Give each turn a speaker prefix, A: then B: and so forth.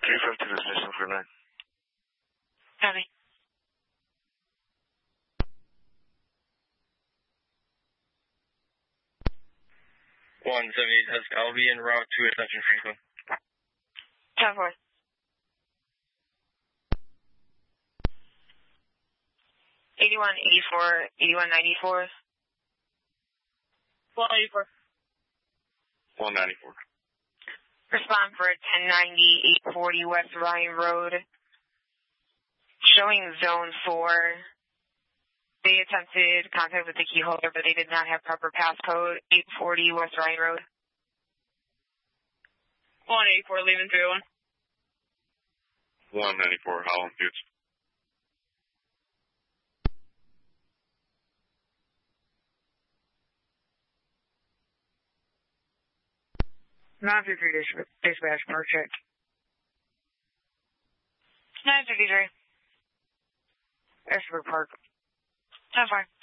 A: 352 to station for 9.
B: Copy.
C: 178 Desk, I'll be en route to Ascension Franklin.
B: 10-4. Eighty-one 94.
D: 184.
C: 194.
B: Respond for 1090 840 West Ryan Road. Showing zone 4. They attempted contact with the key holder, but they did not have proper passcode. 840 West Ryan Road.
D: 184, leaving 301.
C: 194, Holland Buttes.
E: Dispatch, mark check.
B: 953.
E: Estabrook Park.
B: 10-4.